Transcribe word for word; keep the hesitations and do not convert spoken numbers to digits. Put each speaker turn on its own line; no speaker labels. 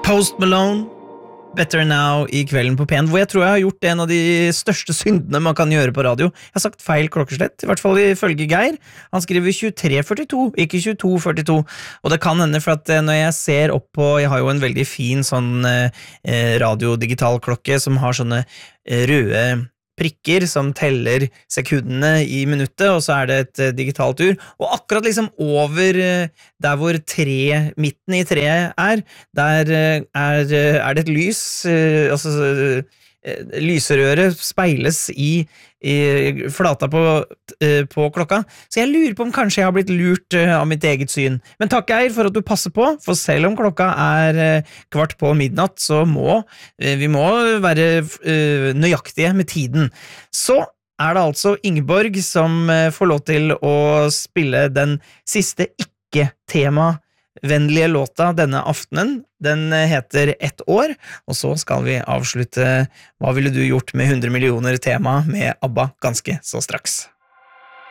Post Malone, Better Now I kvelden på P en, hvor jeg tror jeg har gjort en av de største syndene man kan gjøre på radio. Jeg har sagt feil klokkeslett, I hvert fall ifølge Geir. Han skriver tjuetre førtito, ikke tjueto førtito. Og det kan hende for at når jeg ser opp på, jeg har jo en veldig fin sånn eh, radiodigital klokke som har sånne eh, røde prikker som teller sekundene I minuttet, og så er det et uh, digitalt ur, og akkurat liksom over uh, der hvor tre, midten I treet er, der uh, er, uh, er det et lys, uh, altså uh, lyserøret speiles I, I flata på, uh, på klokka, så jeg lurer på om kanskje jeg har blitt lurt uh, av mitt eget syn. Men takk Geir for at du passer på, for selv om klokka er uh, kvart på midnatt, så må uh, vi må være uh, nøyaktige med tiden. Så er det altså Ingeborg som uh, får lov til å spille den siste ikke-tema vennlige låta denne aftenen. Den heter Ett år, og så skal vi avslutte Hva ville du gjort med hundre millioner tema med ABBA ganske så straks.